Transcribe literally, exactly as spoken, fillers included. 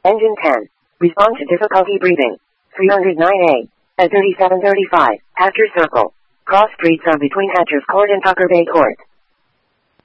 Engine ten. Respond to difficulty breathing. three oh nine A. At thirty-seven thirty-five, Hatcher Circle. Cross streets are between Hatcher's Court and Tucker Bay Court.